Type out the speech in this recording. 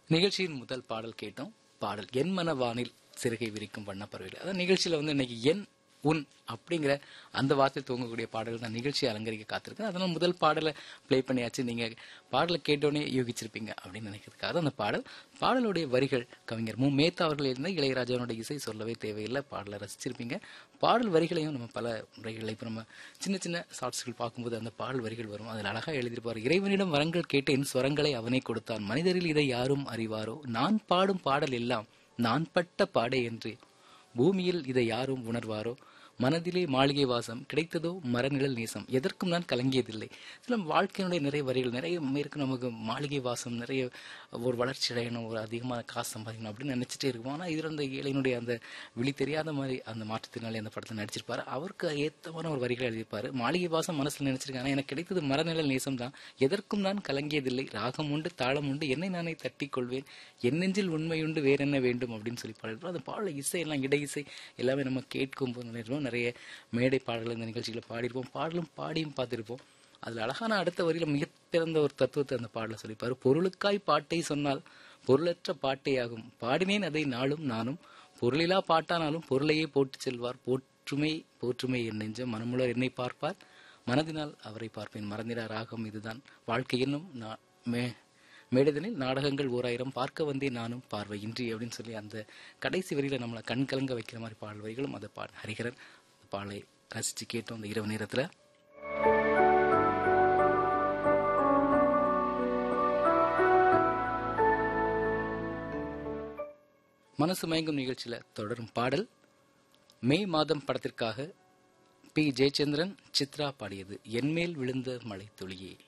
நிகழ்ச்சியின் முதல் பாடல் கேட்டோம். பாடல் என் மனவானில் சிறுகை விரிக்கும் வண்ணப்பறவைகள். அதான் நிகழ்ச்சியில இன்னைக்கு என் உன் அப்படிங்கிற அந்த வார்த்தை தூங்கக்கூடிய பாடல் தான் நிகழ்ச்சி அலங்கரிக்க காத்திருக்கு. அதனால முதல் பாடலை பிளே பண்ணியாச்சு. நீங்க பாடலை கேட்டோன்னே யூகிச்சிருப்பீங்க அப்படின்னு நினைக்கிறதுக்காக அந்த பாடலுடைய வரிகள் கவிஞர் மு. மேத்தா அவர்கள் இருந்த இளையராஜாவுடைய இசை சொல்லவே தேவையில்லை. பாடலை ரசிச்சிருப்பீங்க. பாடல் வரிகளையும் நம்ம பல முறைகளில் இப்போ நம்ம சின்ன சின்ன ஷார்ட்ஸ்கள் பார்க்கும்போது அந்த பாடல் வரிகள் வரும். அதில் அழகா எழுதியிருப்பார். இறைவனிடம் வரங்கள் கேட்டேன், ஸ்வரங்களை அவனே கொடுத்தான், மனிதரில் இதை யாரும் அறிவாரோ, நான் பாடும் பாடல் எல்லாம் நான் பட்ட பாடே என்று, பூமியில் இதை யாரும் உணர்வாரோ, மனதிலே மாளிகை வாசம் கிடைத்ததோ மரநிழல் நேசம், எதற்கும் நான் கலங்கியதில்லை. சில வாழ்க்கையினுடைய நிறைய வரிகள் நிறைய இருக்கு. நமக்கு மாளிகை வாசம், நிறைய ஒரு வளர்ச்சி அடையணும், ஒரு அதிகமான காசு சம்பாதிக்கணும் அப்படின்னு நினைச்சிட்டே இருக்கும். ஆனால் இதில் அந்த ஏழையினுடைய அந்த விழி தெரியாத மாதிரி அந்த மாற்றத்தினாலே அந்த படத்தை நடிச்சிருப்பாரு. அவருக்கு ஏத்தமான ஒரு வரிகள் எழுதியிருப்பாரு. மாளிகை வாசம் மனசுல நினைச்சிருக்கேன், ஆனால் எனக்கு கிடைத்தது மரநிழல் நேசம் தான், எதற்கும் நான் கலங்கியதில்லை, ராகம் உண்டு தாளம் உண்டு, என்னை நானே தட்டி கொள்வேன், என் நெஞ்சில் உண்மையுண்டு வேற என்ன வேண்டும் அப்படின்னு சொல்லி பாடிருப்போம். அந்த பாடல இசை எல்லாம் இடை இசை எல்லாமே நம்ம கேட்கும் போது நினைப்போம். நிறைய மேடை பாடல்கள் இந்த நிகழ்ச்சிகளை பாடியிருப்போம், பாடலும் பாடியும் பார்த்திருப்போம். அதுல அழகான அடுத்த வரியில மிகப்பிறந்த ஒரு தத்துவத்தை அந்த பாடல சொல்லிப்பாரு. பொருளுக்காய் பாட்டை சொன்னால் பொருளற்ற பாட்டே ஆகும், பாடினேன் அதை நாளும் நானும், பொருளிலா பாட்டானாலும் பொருளையே போட்டு செல்வார், போற்றுமை போற்றுமை என் நெஞ்சம், மனமுளர் என்னை பார்ப்பார், மனதினால் அவரை பார்ப்பேன், மறந்திரா ராகம் இதுதான் வாழ்க்கை என்னும் மேடைதனில் நாடகங்கள் 1000 பார்க்க வந்தே நானும் பார்வையின்றி அப்படின்னு சொல்லி அந்த கடைசி வரியில நம்மளை கண் கலங்க வைக்கிற மாதிரி பாடல் வரிகளும் அதை ஹரிஹரன் பாடலை ரசிச்சு கேட்டோம் அந்த இரவு நேரத்துல. மனசு மயங்கும் நிகழ்ச்சியில தொடரும் பாடல் மே மாதம் படத்திற்காக பி. ஜெயச்சந்திரன் சித்ரா பாடியது, என்மேல் விழுந்த மழை துளியே.